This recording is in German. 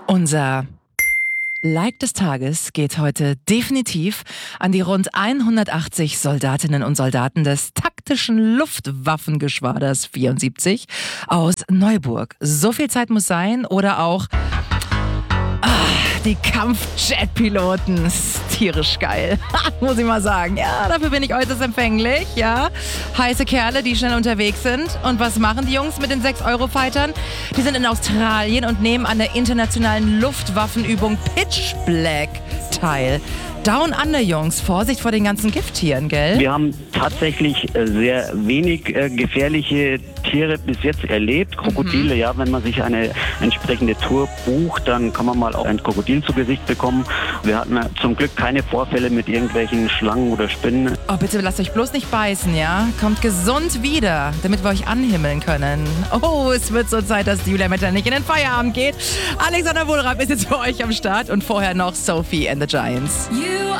Unser Like des Tages geht heute definitiv an die rund 180 Soldatinnen und Soldaten des taktischen Luftwaffengeschwaders 74 aus Neuburg. So viel Zeit muss sein. Oder auch die Kampfjet-Piloten. Ist tierisch geil. Muss ich mal sagen. Ja, dafür bin ich äußerst empfänglich. Ja, heiße Kerle, die schnell unterwegs sind. Und was machen die Jungs mit den 6-Euro-Fightern? Die sind in Australien und nehmen an der internationalen Luftwaffenübung Pitch Black teil. Down Under, Jungs. Vorsicht vor den ganzen Gifttieren, gell? Wir haben tatsächlich sehr wenig gefährliche Tiere bis jetzt erlebt. Krokodile, ja, wenn man sich eine entsprechende Tour bucht, dann kann man mal auch ein Krokodil zu Gesicht bekommen. Wir hatten zum Glück keine Vorfälle mit irgendwelchen Schlangen oder Spinnen. Oh, bitte lasst euch bloß nicht beißen, ja? Kommt gesund wieder, damit wir euch anhimmeln können. Oh, es wird so Zeit, dass Julia Metternich in den Feierabend geht. Alexander Wohlraab ist jetzt für euch am Start und vorher noch Sophie and the Giants. You